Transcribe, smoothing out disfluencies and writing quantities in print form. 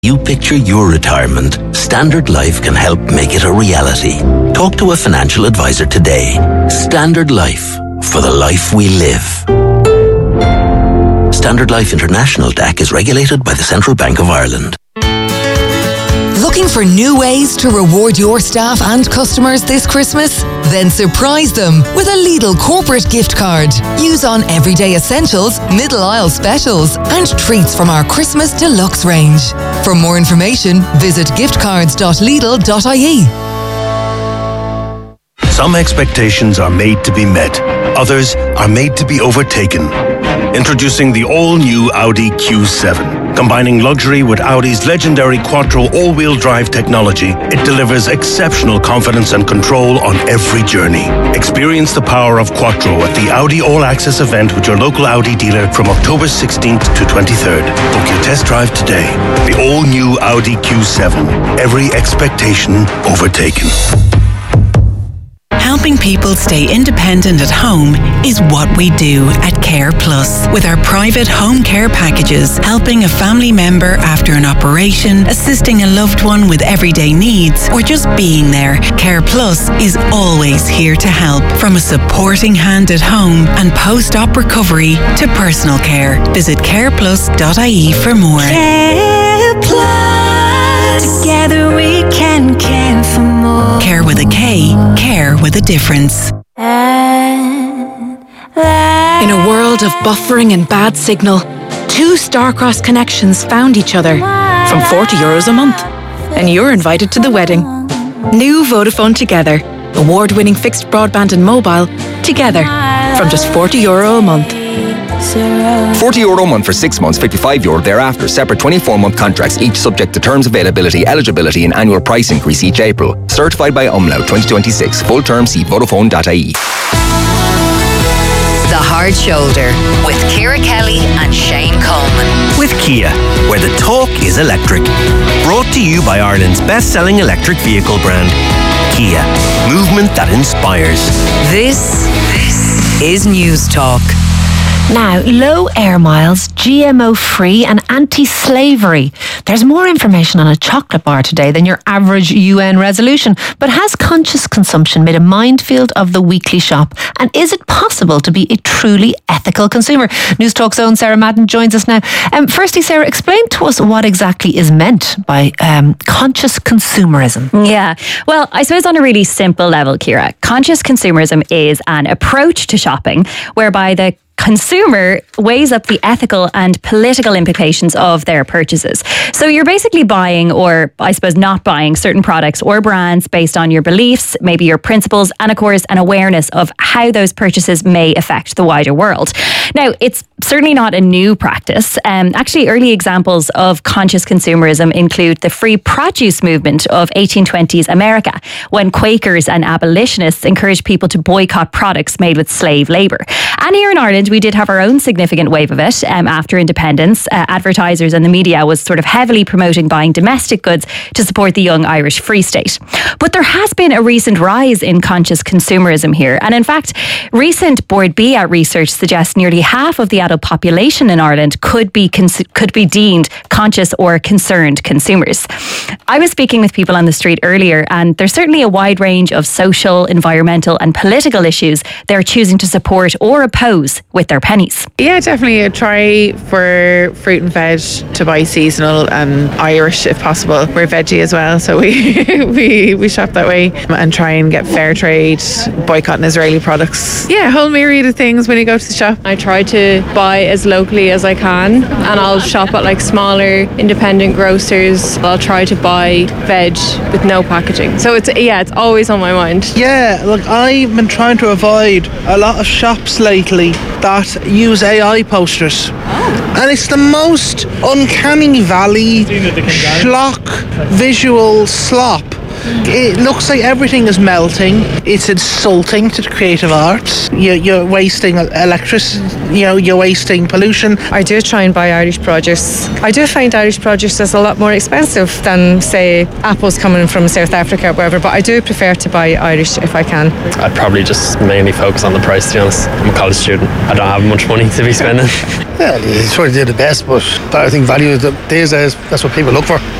You picture your retirement, Standard Life can help make it a reality. Talk to a financial advisor today. Standard Life, for the life we live. Standard Life International DAC is regulated by the Central Bank of Ireland. Looking for new ways to reward your staff and customers this Christmas? Then surprise them with a Lidl corporate gift card. Use on everyday essentials, middle aisle specials, and treats from our Christmas deluxe range. For more information, visit giftcards.lidl.ie. Some expectations are made to be met. Others are made to be overtaken. Introducing the all-new Audi Q7. Combining luxury with Audi's legendary Quattro all-wheel drive technology, it delivers exceptional confidence and control on every journey. Experience the power of Quattro at the Audi All-Access event with your local Audi dealer from October 16th to 23rd. Book your test drive today. The all-new Audi Q7. Every expectation overtaken. Helping people stay independent at home is what we do at Care Plus. With our private home care packages, helping a family member after an operation, assisting a loved one with everyday needs, or just being there, Care Plus is always here to help. From a supporting hand at home and post-op recovery to personal care. Visit careplus.ie for more. Care Plus. Together we can care for more. Care with a K, care with a difference. In a world of buffering and bad signal, two Starcross connections found each other from €40 a month. And you're invited to the wedding. New Vodafone Together. Award-winning fixed broadband and mobile together from just €40 a month. €40 a month for 6 months, €55 thereafter. Separate 24-month contracts, each subject to terms, availability, eligibility and annual price increase each April. Certified by Umlaut 2026. Full term, see Vodafone.ie. The Hard Shoulder with Ciara Kelly and Shane Coleman. With Kia, where the talk is electric. Brought to you by Ireland's best-selling electric vehicle brand, Kia. Movement that inspires. This is News Talk. Now, low air miles, GMO-free and anti-slavery. There's more information on a chocolate bar today than your average UN resolution. But has conscious consumption made a minefield of the weekly shop? And is it possible to be a truly ethical consumer? News Talk's own Sarah Madden joins us now. Firstly, Sarah, explain to us what exactly is meant by conscious consumerism. Yeah, well, I suppose on a really simple level, Ciara, conscious consumerism is an approach to shopping whereby the consumer weighs up the ethical and political implications of their purchases. So you're basically buying, or I suppose not buying, certain products or brands based on your beliefs, maybe your principles, and of course an awareness of how those purchases may affect the wider world. Now, it's certainly not a new practice. Actually, early examples of conscious consumerism include the free produce movement of 1820s America, when Quakers and abolitionists encouraged people to boycott products made with slave labour. And here in Ireland, we did have our own significant wave of it after independence. Advertisers and the media was sort of heavily promoting buying domestic goods to support the young Irish Free State. But there has been a recent rise in conscious consumerism here. And in fact, recent Board BIA research suggests nearly half of the adult population in Ireland could be deemed conscious or concerned consumers. I was speaking with people on the street earlier, and there's certainly a wide range of social, environmental and political issues they're choosing to support or oppose with their pennies. Yeah, definitely. I try for fruit and veg to buy seasonal and Irish if possible. We're veggie as well, so we shop that way and try and get fair trade, boycotting Israeli products. Yeah, a whole myriad of things when you go to the shop. I try to buy as locally as I can, and I'll shop at like smaller independent grocers. I'll try to buy veg with no packaging. So it's always on my mind. Yeah, look, I've been trying to avoid a lot of shops lately that use AI posters. And it's the most uncanny valley, schlock, visual slop It looks like everything is melting. It's insulting to the creative arts. You're wasting electricity, you're wasting pollution. I do try and buy Irish produce. I do find Irish produce is a lot more expensive than, say, apples coming from South Africa or wherever, but I do prefer to buy Irish if I can. I'd probably just mainly focus on the price, to be honest. I'm a college student. I don't have much money to be spending. Well, you try to do the best, but I think value these days, that's what people look for.